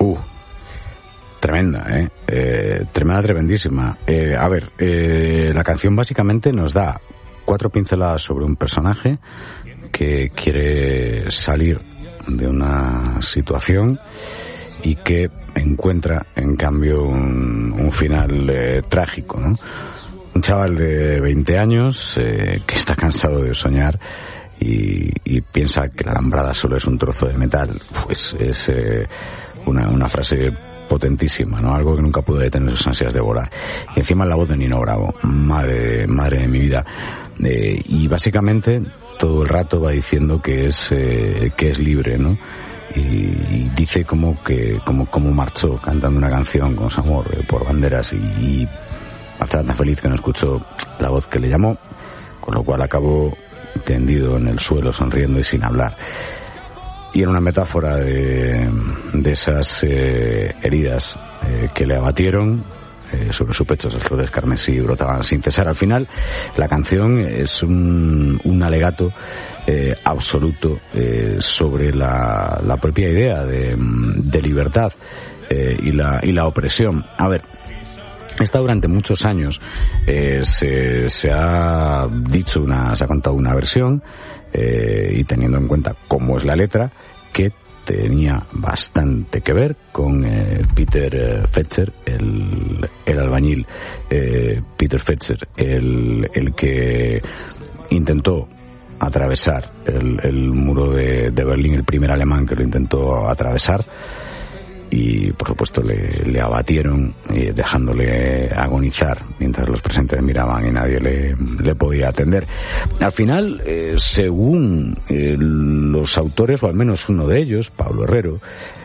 Tremenda, tremendísima. La canción básicamente nos da 4 pinceladas sobre un personaje que quiere salir de una situación y que encuentra, en cambio, un final trágico, ¿no? Un chaval de 20 años que está cansado de soñar y piensa que la alambrada solo es un trozo de metal. Pues es una frase potentísima, ¿no? Algo que nunca pude detener sus ansias de volar. Y encima la voz de Nino Bravo, madre de mi vida. Y básicamente todo el rato va diciendo que es libre, ¿no? Y dice como marchó cantando una canción con su amor por banderas y marchaba tan feliz que no escuchó la voz que le llamó, con lo cual acabó tendido en el suelo sonriendo y sin hablar. Y era una metáfora de esas heridas que le abatieron. Sobre su pecho esas flores carmesí brotaban sin cesar. Al final, la canción es un alegato absoluto sobre la propia idea de libertad y la opresión. A ver, esta durante muchos años se ha contado una versión y teniendo en cuenta cómo es la letra, que tenía bastante que ver con Peter Fetcher, el albañil Peter Fetcher, el que intentó atravesar el muro de Berlín, el primer alemán que lo intentó atravesar, y por supuesto le abatieron dejándole agonizar mientras los presentes miraban y nadie le podía atender. Al final, según los autores, o al menos uno de ellos, Pablo Herrero,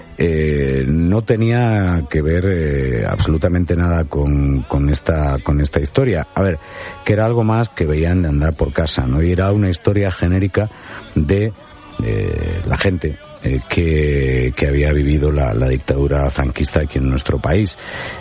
no tenía que ver absolutamente nada con esta historia. A ver, que era algo más que veían de andar por casa, ¿no? Y era una historia genérica de la gente que había vivido la dictadura franquista aquí en nuestro país.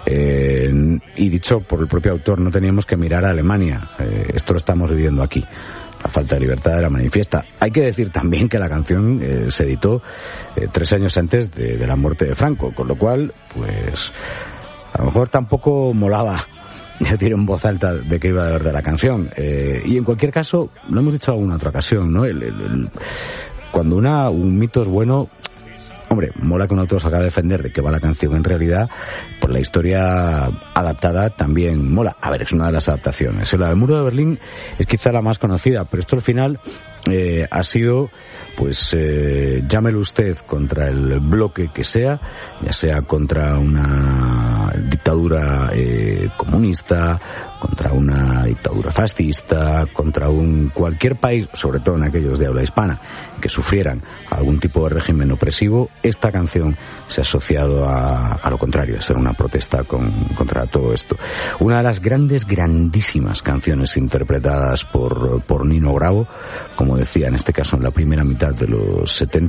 Y dicho por el propio autor, no teníamos que mirar a Alemania, esto lo estamos viviendo aquí. La falta de libertad era manifiesta. Hay que decir también que la canción se editó 3 años antes de la muerte de Franco, con lo cual, pues, a lo mejor tampoco molaba decir en voz alta de qué iba de verdad la canción. Y en cualquier caso, lo hemos dicho en alguna otra ocasión, ¿no? Cuando un mito es bueno, hombre, mola que un autor salga a defender de qué va la canción en realidad, pues la historia adaptada también mola. A ver, es una de las adaptaciones. La del Muro de Berlín es quizá la más conocida, pero esto al final ha sido, pues, llámelo usted contra el bloque que sea, ya sea contra una dictadura comunista, contra una dictadura fascista, contra cualquier país, sobre todo en aquellos de habla hispana, que sufrieran algún tipo de régimen opresivo. Esta canción se ha asociado a lo contrario, a ser una protesta contra todo esto. Una de las grandísimas canciones interpretadas por Nino Bravo, como decía, en este caso en la primera mitad de los 70,